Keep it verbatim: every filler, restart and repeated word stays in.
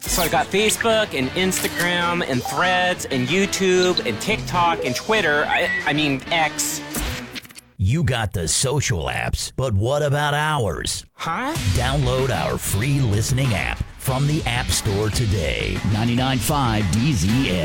So I got Facebook and Instagram and Threads and YouTube and TikTok and Twitter. I, I mean, X. You got the social apps, but what about ours? Huh? Download our free listening app from the App Store today. ninety-nine point five D Z N.